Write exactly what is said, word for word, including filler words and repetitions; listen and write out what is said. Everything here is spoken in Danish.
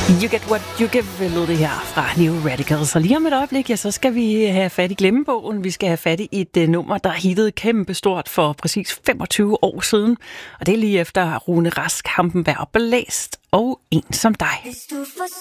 You Get What You Give, lød det her fra New Radicals. Og lige om et øjeblik, ja, så skal vi have fat i glemmebogen. Vi skal have fat i et uh, nummer, der hittede kæmpestort for præcis femogtyve år siden. Og det er lige efter Rune Rask, Hampenberg, Blæst og En som dig.